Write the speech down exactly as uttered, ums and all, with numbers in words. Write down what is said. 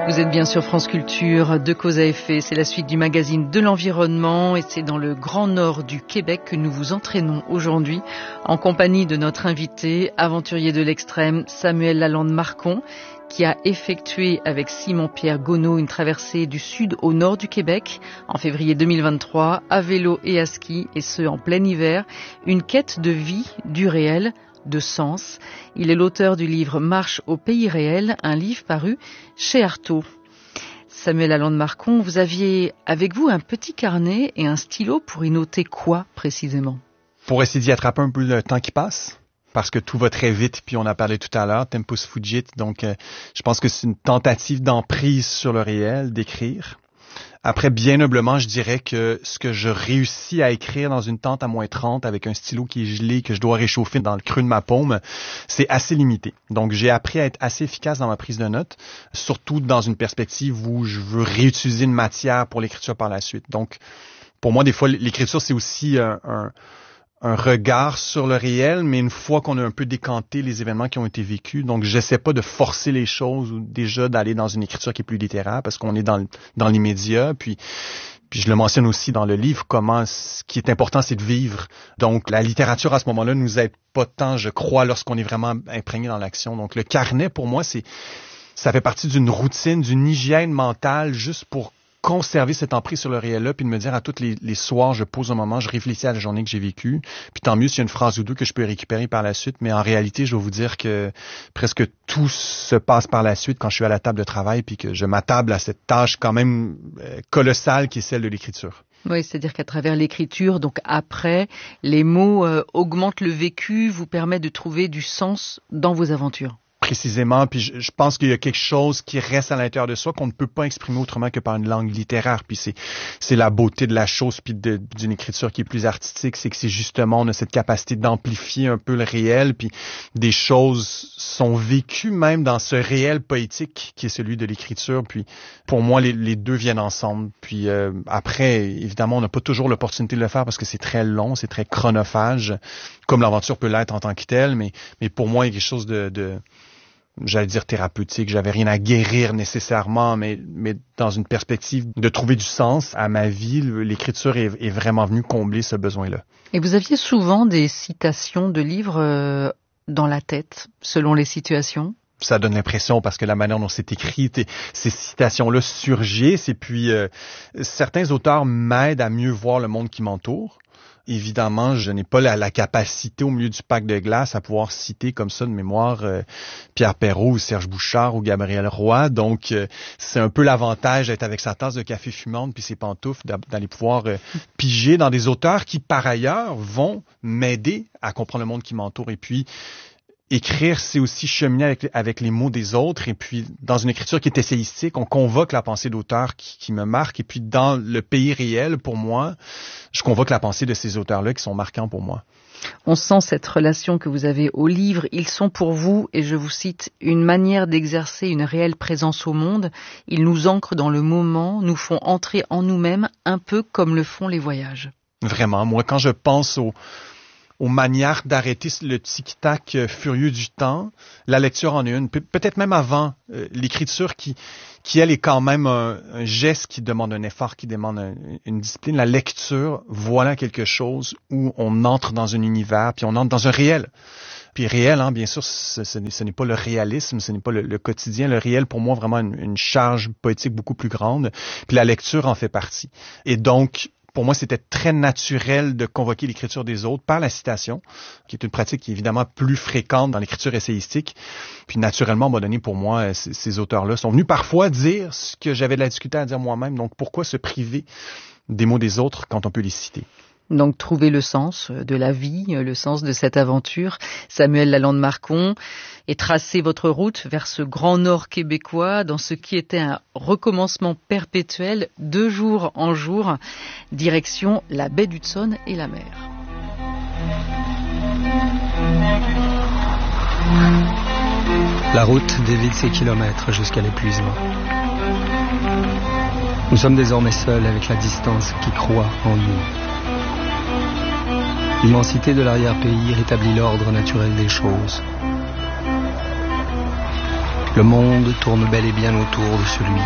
Vous êtes bien sur France Culture, de cause à effet, c'est la suite du magazine de l'environnement et c'est dans le Grand Nord du Québec que nous vous entraînons aujourd'hui en compagnie de notre invité, aventurier de l'extrême, Samuel Lalande-Marcon, qui a effectué avec Simon-Pierre Gonneau une traversée du sud au nord du Québec en février deux mille vingt-trois, à vélo et à ski, et ce en plein hiver, une quête de vie, du réel, de sens. Il est l'auteur du livre Marche au pays réel, un livre paru chez Artaud. Samuel Lalande-Marcon, vous aviez avec vous un petit carnet et un stylo pour y noter quoi précisément? Pour essayer d'y attraper un peu le temps qui passe, parce que tout va très vite, puis on a parlé tout à l'heure, tempus fugit, donc euh, je pense que c'est une tentative d'emprise sur le réel, d'écrire. Après, bien humblement, je dirais que ce que je réussis à écrire dans une tente à moins trente avec un stylo qui est gelé, que je dois réchauffer dans le creux de ma paume, c'est assez limité. Donc, j'ai appris à être assez efficace dans ma prise de notes, surtout dans une perspective où je veux réutiliser une matière pour l'écriture par la suite. Donc, pour moi, des fois, l'écriture, c'est aussi un, un, un regard sur le réel, mais une fois qu'on a un peu décanté les événements qui ont été vécus, donc j'essaie pas de forcer les choses ou déjà d'aller dans une écriture qui est plus littéraire parce qu'on est dans dans l'immédiat, puis puis je le mentionne aussi dans le livre, comment ce qui est important, c'est de vivre. Donc la littérature à ce moment-là nous aide pas tant, je crois, lorsqu'on est vraiment imprégné dans l'action. Donc le carnet, pour moi, c'est ça fait partie d'une routine, d'une hygiène mentale juste pour conserver cette emprise sur le réel-là, puis de me dire à tous les, les soirs, je pose un moment, je réfléchis à la journée que j'ai vécue, puis tant mieux s'il y a une phrase ou deux que je peux récupérer par la suite, mais en réalité, je dois vous dire que presque tout se passe par la suite quand je suis à la table de travail, puis que je m'attable à cette tâche quand même euh, colossale qui est celle de l'écriture. Oui, c'est-à-dire qu'à travers l'écriture, donc après, les mots euh, augmentent le vécu, vous permettent de trouver du sens dans vos aventures. Précisément, puis je, je pense qu'il y a quelque chose qui reste à l'intérieur de soi qu'on ne peut pas exprimer autrement que par une langue littéraire. Puis c'est c'est la beauté de la chose, puis de, d'une écriture qui est plus artistique, c'est que c'est justement on a cette capacité d'amplifier un peu le réel, puis des choses sont vécues même dans ce réel poétique qui est celui de l'écriture. Puis pour moi, les, les deux viennent ensemble. Puis euh, après, évidemment, on n'a pas toujours l'opportunité de le faire parce que c'est très long, c'est très chronophage, comme l'aventure peut l'être en tant que telle. Mais mais pour moi, il y a quelque chose de, de j'allais dire thérapeutique, j'avais rien à guérir nécessairement, mais, mais dans une perspective de trouver du sens à ma vie, l'écriture est, est vraiment venue combler ce besoin-là. Et vous aviez souvent des citations de livres euh, dans la tête, selon les situations? Ça donne l'impression, parce que la manière dont c'est écrit, ces citations-là surgissent, et puis euh, certains auteurs m'aident à mieux voir le monde qui m'entoure. Évidemment, je n'ai pas la, la capacité au milieu du parc de glace à pouvoir citer comme ça de mémoire euh, Pierre Perrault ou Serge Bouchard ou Gabriel Roy. Donc, euh, c'est un peu l'avantage d'être avec sa tasse de café fumante puis ses pantoufles, d'aller pouvoir euh, piger dans des auteurs qui, par ailleurs, vont m'aider à comprendre le monde qui m'entoure. Et puis, écrire, c'est aussi cheminer avec, avec les mots des autres. Et puis, dans une écriture qui est essayistique, on convoque la pensée d'auteurs qui, qui me marque. Et puis, dans le pays réel, pour moi, je convoque la pensée de ces auteurs-là qui sont marquants pour moi. On sent cette relation que vous avez au livre. Ils sont pour vous, et je vous cite, une manière d'exercer une réelle présence au monde. Ils nous ancrent dans le moment, nous font entrer en nous-mêmes, un peu comme le font les voyages. Vraiment. Moi, quand je pense au... aux manières d'arrêter le tic-tac euh, furieux du temps. La lecture en est une, Pe- peut-être même avant euh, l'écriture qui, qui, elle, est quand même un, un geste qui demande un effort, qui demande un, une discipline. La lecture, voilà quelque chose où on entre dans un univers, puis on entre dans un réel. Puis réel, hein, bien sûr, ce, ce, n'est, ce n'est pas le réalisme, ce n'est pas le, le quotidien. Le réel, pour moi, vraiment une, une charge poétique beaucoup plus grande. Puis la lecture en fait partie. Et donc, pour moi, c'était très naturel de convoquer l'écriture des autres par la citation, qui est une pratique qui est évidemment plus fréquente dans l'écriture essayistique. Puis naturellement, à un moment donné, pour moi, c- ces auteurs-là sont venus parfois dire ce que j'avais de la difficulté à dire moi-même. Donc, pourquoi se priver des mots des autres quand on peut les citer? Donc, trouver le sens de la vie, le sens de cette aventure. Samuel Lalande-Marcon, et tracer votre route vers ce grand nord québécois dans ce qui était un recommencement perpétuel, de jour en jour, direction la baie d'Hudson et la mer. La route dévide ses kilomètres jusqu'à l'épuisement. Nous sommes désormais seuls avec la distance qui croît en nous. L'immensité de l'arrière-pays rétablit l'ordre naturel des choses. Le monde tourne bel et bien autour de celui